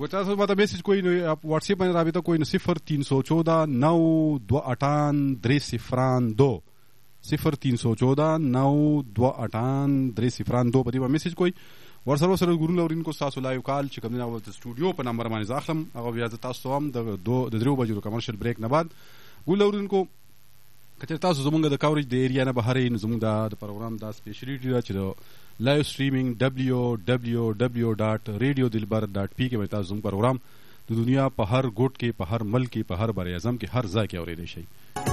को تاسو ماته میسج کوئی نو آپ واٹس ایپ باندې رابطه کوئی نو 0314 928302 0314 928302 په دې باندې میسج کوئی ورسره سره ګورو لورین کو تاسو لایو کال چې کوم نه ول سټوډیو په نمبر باندې ځاخلم هغه بیا تاسو هم د 3 بجو کمرشل بریک نه بعد ګورو لورین کو کته تاسو زمونږ د کاورج د ایریا نه بهر نه زمونږ د پروګرام د سپیشلیټی دا چې لایو سټریمینګ www.radiodilbar.p کې تاسو زموږ پروګرام د دنیا په هر ګوټ کې په هر ملک کې په هر بر اعظم کې هر ځای کې اورېدئ شئ.